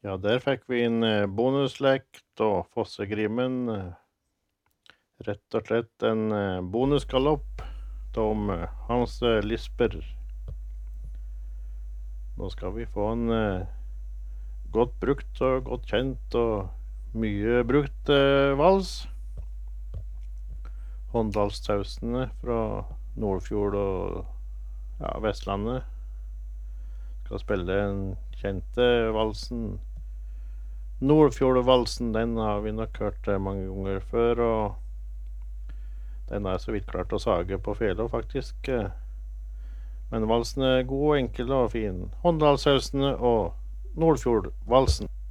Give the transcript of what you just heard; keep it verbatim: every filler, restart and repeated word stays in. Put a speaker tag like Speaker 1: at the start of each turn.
Speaker 1: Ja, der fikk vi inn eh, bonuslekt og Fossegrimen. eh, Rett og slett en eh, bonusgalopp om eh, Hans eh, Lisper. Nå skal vi få en eh, godt brukt og godt kjent og mye brukt eh, vals. Håndalstausene fra Nordfjord og ja, Vestlandet skal spille den kjente valsen. Nordfjordvalsen, den har vi nok hørt eh, mange ganger før, og den er så vidt klart å sage på fele, faktisk. eh. Men valsen er god, enkel og fin. Håndalsausene og Nordfjordvalsen.